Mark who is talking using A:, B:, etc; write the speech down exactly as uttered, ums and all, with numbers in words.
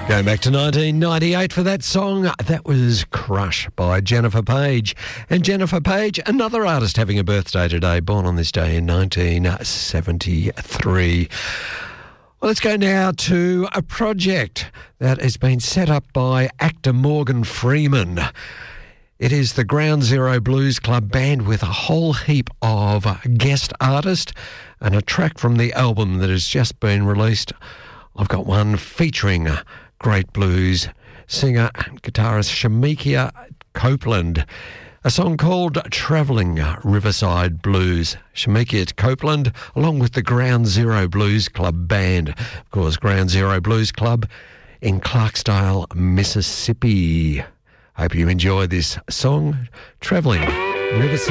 A: Going back to nineteen ninety-eight for that song, that was Crush by Jennifer Page. And Jennifer Page, another artist having a birthday today, born on this day in nineteen seventy-three. Well, let's go now to a project that has been set up by actor Morgan Freeman. It is the Ground Zero Blues Club Band with a whole heap of guest artists and a track from the album that has just been released. I've got one featuring great blues singer and guitarist Shemekia Copeland, a song called Travelling Riverside Blues. Shemekia Copeland, along with the Ground Zero Blues Club Band. Of course, Ground Zero Blues Club in Clarksdale, Mississippi. Hope you enjoy this song, Travelling Riverside.